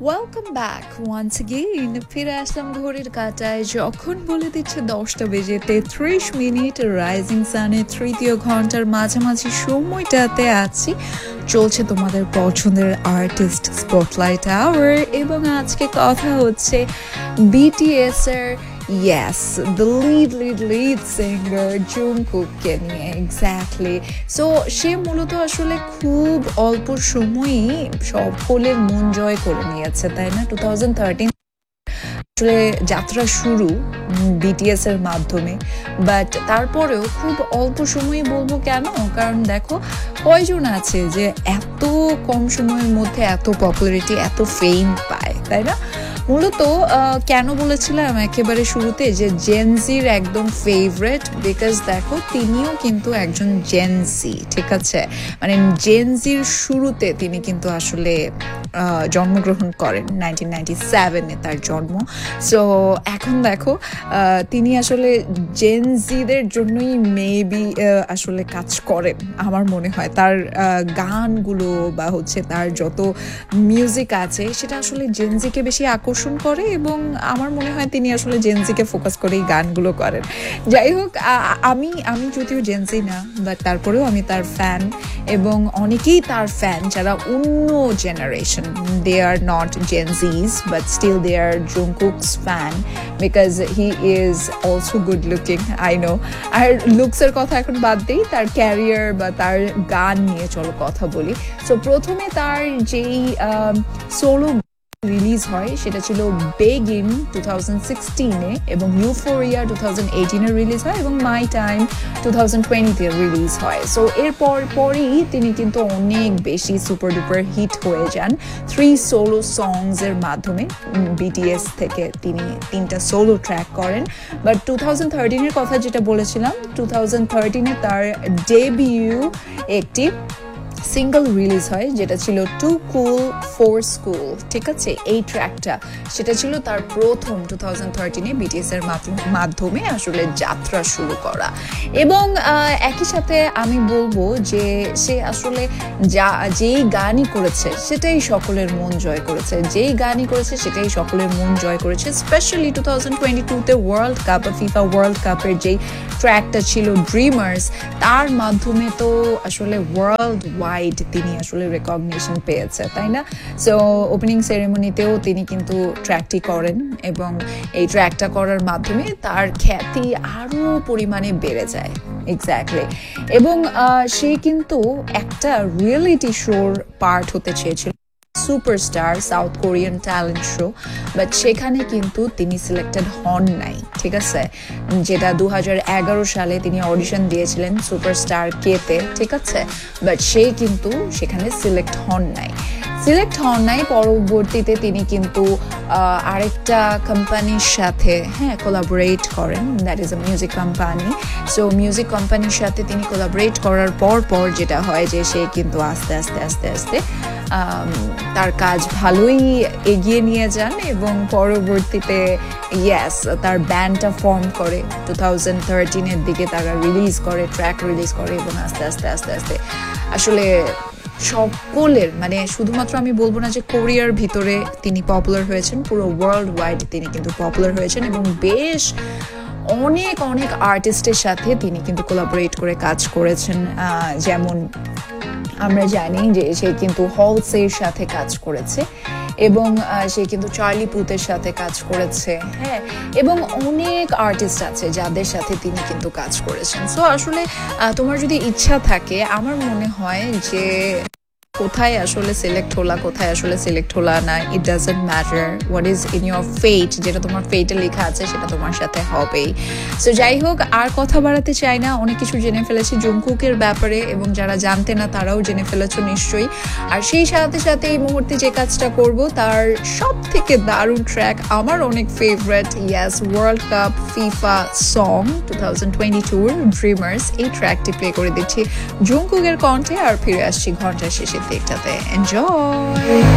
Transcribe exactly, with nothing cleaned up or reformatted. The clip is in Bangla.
Welcome back once again. ফিরে আসলাম ঘড়ির কাঁটায় যখন বলে দিচ্ছে দশটা বেজে তেত্রিশ মিনিট। রাইজিং সানের তৃতীয় ঘন্টার মাঝামাঝি সময়টাতে আছি। চলছে তোমাদের পছন্দের আর্টিস্ট স্পটলাইট আওয়ার এবং আজকে কথা হচ্ছে বিটিএস এর Yes, the lead lead lead singer জুংকুককে নিয়ে। এক্স্যাক্টলি। সো সে মূলত আসলে খুব অল্প সময়ই সকলের মন জয় করে নিয়েছে, তাই না? টু থাউজেন্ড থার্টিন আসলে যাত্রা শুরু বিটিএস এর মাধ্যমে, বাট তারপরেও খুব অল্প সময়ই বলবো কেন, কারণ দেখো কয়জন আছে যে এত কম সময়ের মধ্যে এত পপুলারিটি এত ফেম পায়, তাই না? মূলত কেন বলেছিলাম একেবারে শুরুতে যে জেনজির একদম ফেভারেট, বিকজ দেখো তিনিও কিন্তু একজন জেনজি, ঠিক আছে? মানে জেনজির শুরুতে তিনি কিন্তু আসলে জন্মগ্রহণ করেন নাইনটিন নাইনটি সেভেনে তার জন্ম। সো এখন দেখো তিনি আসলে জেনজিদের জন্যই মেবি আসলে কাজ করেন আমার মনে হয়। তার গানগুলো বা হচ্ছে তার যত মিউজিক আছে সেটা আসলে জেনজিকে বেশি আকর্ষণ করে এবং আমার মনে হয় তিনি আসলে জেনজিকে ফোকাস করেই গানগুলো করেন। যাই হোক, আমি আমি যদিও জেনজি না, বাট তারপরেও আমি তার ফ্যান এবং অনেকেই তার ফ্যান যারা অন্য generation. They are not Gen Zs, but still they are Jungkook's fan because he is also good looking. I know. আর লুকসের কথা এখন বাদ দিই, তার ক্যারিয়ার বা তার গান নিয়ে চলো কথা বলি। সো প্রথমে তার যেই সোলো রিলিজ হয় সেটা ছিল বেগিন টু থাউজেন্ড সিক্সটিনে এবং ইউফোরিয়া টু থাউজেন্ড এইটিনে রিলিজ হয় এবং মাই টাইম টু থাউজেন্ড টোয়েন্টিতে রিলিজ হয়। সো এরপর পরই তিনি কিন্তু অনেক বেশি সুপার ডুপার হিট হয়ে যান থ্রি সোলো সংস এর মাধ্যমে। বিটিএস থেকে তিনি তিনটা সোলো ট্র্যাক করেন। বাট টু থাউজেন্ড থার্টিনের কথা যেটা বলেছিলাম, টু থাউজেন্ড থার্টিনে তার ডেবিউ একটি সিঙ্গল রিলিজ হয় যেটা ছিল টু কুল ফর স্কুল, ঠিক আছে? এই ট্র্যাকটা সেটা ছিল তার প্রথম টু থাউজেন্ড থার্টিনে বিটিএস এর মাধ্যমে আসলে যাত্রা শুরু করা। এবং একই সাথে আমি বলবো যে সে আসলে যা যেই গানই করেছে সেটাই সকলের মন জয় করেছে, যেই গানই করেছে সেটাই সকলের মন জয় করেছে। স্পেশালি টু থাউজেন্ড টোয়েন্টি টুতে ওয়ার্ল্ড কাপ ফিফা ওয়ার্ল্ড কাপের যেই ট্র্যাকটা ছিল ড্রিমার্স, তার মাধ্যমে তো আসলে ওয়ার্ল্ড ওয়াইড তিনি আসলে রেকগনিশন পেয়েছে, তাই না? সো ওপেনিং সেরেমনিতেও তিনি কিন্তু ট্র্যাকটি করেন এবং এই ট্র্যাকটা করার মাধ্যমে তার খ্যাতি আরো পরিমাণে বেড়ে যায়। এক্স্যাক্টলি। এবং সে কিন্তু একটা রিয়েলিটি শোর পার্ট হতে চেয়েছিল, superstar south Korean talent show, but সেখানে কিন্তু তিনি সিলেক্টেড হন নাই, ঠিক আছে? যেটা দু হাজার এগারো সালে তিনি অডিশন দিয়েছিলেন সুপারস্টার কেতে, ঠিক আছে? বাট সে কিন্তু সেখানে সিলেক্ট হন নাই সিলেক্ট হন নাই পরবর্তীতে তিনি কিন্তু আরেকটা কোম্পানির সাথে হ্যাঁ কোলাবোরেট করেন, that is a music company. So music কোম্পানির সাথে তিনি কোলাবোরেট করার পর পর যেটা হয় যে সে কিন্তু আস্তে আস্তে আস্তে আস্তে তার কাজ ভালোই এগিয়ে নিয়ে যান এবং পরবর্তীতে ইয়েস তার ব্যান্ডটা ফর্ম করে টু থাউজেন্ড থার্টিনের দিকে তারা রিলিজ করে, ট্র্যাক রিলিজ করে এবং আস্তে আস্তে আস্তে আস্তে আসলে সকলের মানে শুধুমাত্র আমি বলবো না যে কোরিয়ার ভিতরে তিনি পপুলার হয়েছেন, পুরো ওয়ার্ল্ড ওয়াইড তিনি কিন্তু পপুলার হয়েছেন এবং বেশ অনেক অনেক আর্টিস্টের সাথে তিনি কিন্তু কোলাবোরেট করে কাজ করেছেন। যেমন আমরা জানি যে সে কিন্তু হলসের সাথে কাজ করেছে এবং সে কিন্তু চার্লি পুথের সাথে কাজ করেছে, হ্যাঁ, এবং অনেক আর্টিস্ট আছে যাদের সাথে তিনি কিন্তু কাজ করেছেন। সো আসলে তোমার যদি ইচ্ছা থাকে, আমার মনে হয় যে কোথায় আসলে সিলেক্ট হলা কোথায় আসলে সিলেক্ট হলা না, it doesn't matter, what is in your ফেট, যেটা তোমার ফেটে লেখা আছে সেটা তোমার সাথে হবেই। সো যাই হোক, আর কথা বাড়াতে চাই না, অনেক কিছু জেনে ফেলেছি জুংকুকের ব্যাপারে এবং যারা জানতে না তারাও জেনে ফেলেছো নিশ্চয়ই। আর সেই সাথে সাথে এই মুহূর্তে যে কাজটা করব, তার সব থেকে দারুণ ট্র্যাক আমার অনেক ফেভারেট, ইয়াস world cup FIFA song two thousand twenty টুর ড্রিমার্স, এই ট্র্যাকটি প্লে করে দিচ্ছি জুংকুকের কণ্ঠে। আর ফিরে আসছি ঘন্টার শেষের দিকটাতে। এনজয়।